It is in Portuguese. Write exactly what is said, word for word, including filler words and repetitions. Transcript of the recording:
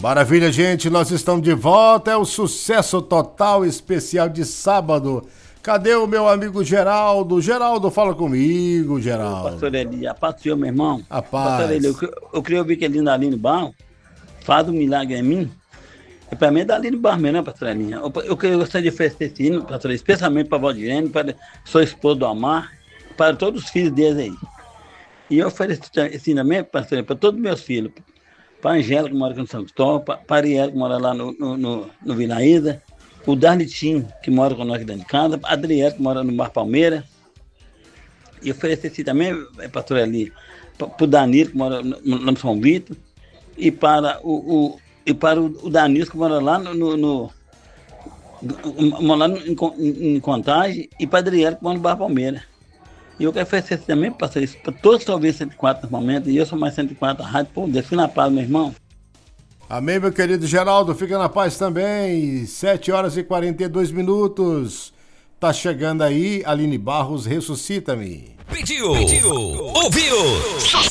Maravilha, gente, nós estamos de volta, é o Sucesso Total especial de sábado. Cadê o meu amigo Geraldo? Geraldo, fala comigo, Geraldo. Ô, pastor Eli, a paz do Senhor, meu irmão. A paz. Pastor Eli, eu, eu queria ouvir que ele ali no barro, faz um milagre em mim. E para mim é dali no barro mesmo, né, pastor Eli? Eu, eu, eu gostaria de oferecer esse hino, pastor Eli, especialmente para a Valdirene, para sua esposa do Amar, para todos os filhos deles aí. E eu ofereço esse hino também, pastor Eli, para todos os meus filhos. Para a Angélica, que mora aqui no São Cristóvão, para a Ariel, que mora lá no, no, no, no Vinaída, o Darlitinho, que mora com nós aqui dentro de casa, a Adriel, que mora no Bar Palmeira. E oferecer esse também, pastor Eli, para o Danilo, que mora no, no São Vito, e para o, o, e para o, o Danilo, que mora lá no, no, no, no, lá no, em, em Contagem, e para a Adriel, que mora no Bar Palmeira. E eu quero oferecer esse também, pastor, para todos que estão ouvindo cento e quatro nesse momento, e eu sou mais cento e quatro, a rádio, pô, Deus, fui na paz, meu irmão. Amém, meu querido Geraldo, fica na paz também. sete horas e quarenta e dois minutos. Tá chegando aí, Aline Barros, ressuscita-me. Pediu, Pediu. ouviu.